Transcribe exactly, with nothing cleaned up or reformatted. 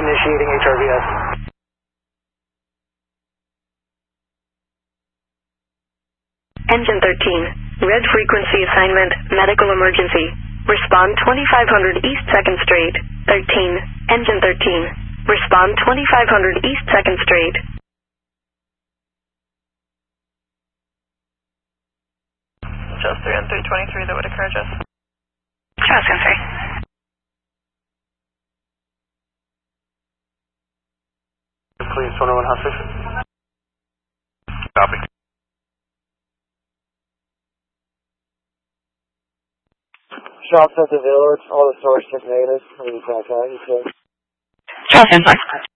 initiating H R V S. Engine thirteen, red frequency assignment, medical emergency. Respond twenty-five hundred East second Straight. thirteen, Engine thirteen. Respond twenty-five hundred East second Straight. Just three and three twenty-three that would occur, Just. Just and three. Please, one oh one Hostage. Copy. Shop at the village, all the source check negative. What do you think, uh, you say? Just and five.